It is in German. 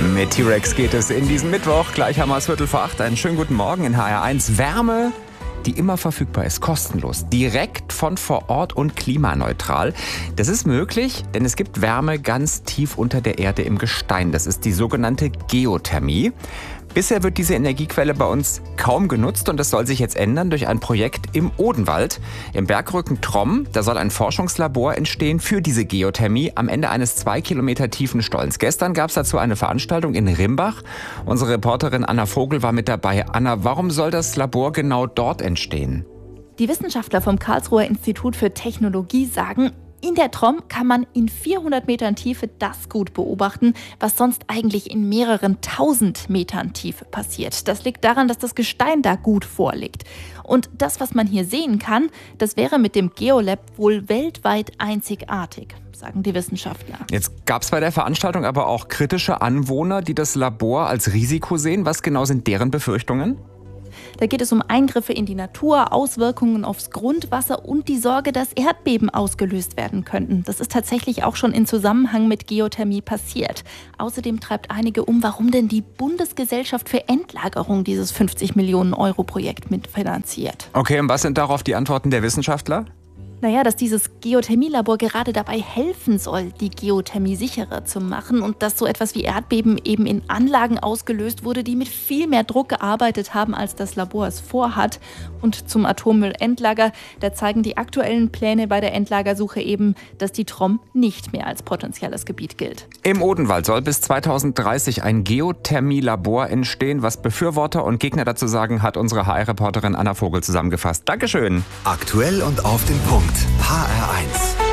Mit T-Rex geht es in diesen Mittwoch. Gleich haben wir es 7:45. Einen schönen guten Morgen in HR1. Wärme, die immer verfügbar ist, kostenlos, direkt von vor Ort und klimaneutral. Das ist möglich, denn es gibt Wärme ganz tief unter der Erde im Gestein. Das ist die sogenannte Geothermie. Bisher wird diese Energiequelle bei uns kaum genutzt und das soll sich jetzt ändern durch ein Projekt im Odenwald. Im Bergrücken Tromm, da soll ein Forschungslabor entstehen für diese Geothermie am Ende eines 2 Kilometer tiefen Stollens. Gestern gab es dazu eine Veranstaltung in Rimbach. Unsere Reporterin Anna Vogel war mit dabei. Anna, warum soll das Labor genau dort entstehen? Die Wissenschaftler vom Karlsruher Institut für Technologie sagen, in der Tromm kann man in 400 Metern Tiefe das gut beobachten, was sonst eigentlich in mehreren 1000 Metern Tiefe passiert. Das liegt daran, dass das Gestein da gut vorliegt. Und das, was man hier sehen kann, das wäre mit dem Geolab wohl weltweit einzigartig, sagen die Wissenschaftler. Jetzt gab es bei der Veranstaltung aber auch kritische Anwohner, die das Labor als Risiko sehen. Was genau sind deren Befürchtungen? Da geht es um Eingriffe in die Natur, Auswirkungen aufs Grundwasser und die Sorge, dass Erdbeben ausgelöst werden könnten. Das ist tatsächlich auch schon in Zusammenhang mit Geothermie passiert. Außerdem treibt einige um, warum denn die Bundesgesellschaft für Endlagerung dieses 50 Millionen Euro Projekt mitfinanziert. Okay, und was sind darauf die Antworten der Wissenschaftler? Naja, dass dieses Geothermielabor gerade dabei helfen soll, die Geothermie sicherer zu machen und dass so etwas wie Erdbeben eben in Anlagen ausgelöst wurde, die mit viel mehr Druck gearbeitet haben, als das Labor es vorhat. Und zum Atommüllendlager, da zeigen die aktuellen Pläne bei der Endlagersuche eben, dass die Tromm nicht mehr als potenzielles Gebiet gilt. Im Odenwald soll bis 2030 ein Geothermielabor entstehen. Was Befürworter und Gegner dazu sagen, hat unsere HR-Reporterin Anna Vogel zusammengefasst. Dankeschön. Aktuell und auf den Punkt. HR1.